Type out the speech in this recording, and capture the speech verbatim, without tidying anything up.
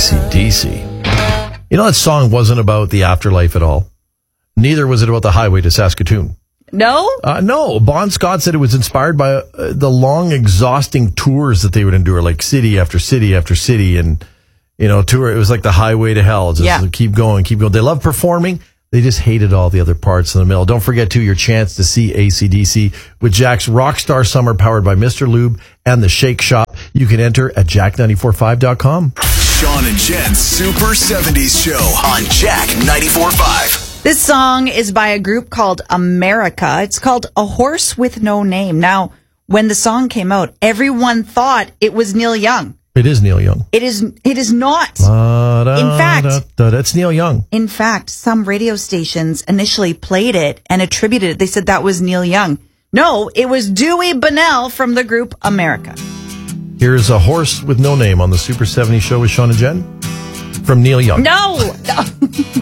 C D C. You know, that song wasn't about the afterlife at all. Neither was it about the highway to Saskatoon. No? Uh, no. Bon Scott said it was inspired by uh, the long, exhausting tours that they would endure, like city after city after city. And, you know, tour. It was like the highway to hell. Just yeah. keep going, keep going. They love performing. They just hated all the other parts in the middle. Don't forget, too, your chance to see A C D C with Jack's Rockstar Summer powered by Mister Lube and the Shake Shop. You can enter at jack nine four five dot com. Sean and Jen's Super seventies Show on Jack ninety-four point five. This song is by a group called America. It's called A Horse with No Name. Now, when the song came out, everyone thought it was Neil Young. It is Neil Young. It is It is not. Da, da, in fact, da, da, that's Neil Young. In fact, some radio stations initially played it and attributed it. They said that was Neil Young. No, it was Dewey Bunnell from the group America. Here's A Horse with No Name on the Super seventies Show with Sean and Jen from Neil Young. No!